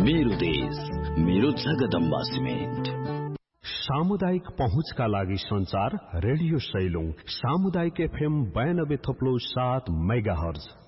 मेरो देश, मेरो जगदम्बा सिमेन्ट। सामुदायिक पहुँचका लागि संचार रेडियो सैलुङ, सामुदायिक FM 92.7 मेगाहर्ज।